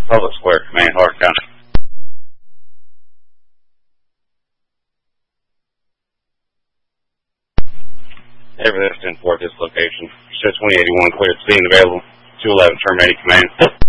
Public Square Command, Hart County. Everything's in for this location. Show 2081 cleared, scene available. 211 terminating command.